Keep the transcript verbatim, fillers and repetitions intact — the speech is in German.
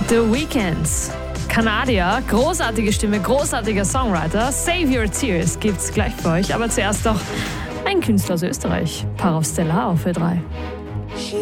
The Weeknd, Kanadier, großartige Stimme, großartiger Songwriter. Save Your Tears gibt's gleich für euch. Aber zuerst doch ein Künstler aus Österreich, Parov Stellar auf Ö drei.